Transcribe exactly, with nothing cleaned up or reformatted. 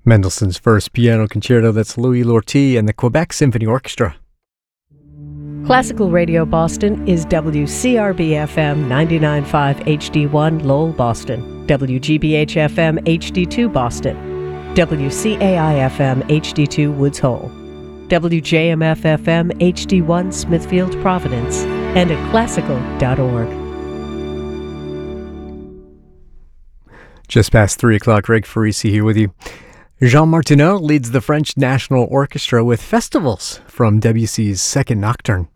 Mendelssohn's First Piano Concerto, that's Louis Lortie and the Quebec Symphony Orchestra. Classical Radio Boston is W C R B F M ninety-nine point five H D one Lowell, Boston, W G B H F M H D two Boston, W C A I F M H D two Woods Hole, W J M F F M H D one Smithfield, Providence, and at classical dot org. Just past three o'clock, Greg Farisi here with you. Jean Martineau leads the French National Orchestra with Festivals from Debussy's Second Nocturne.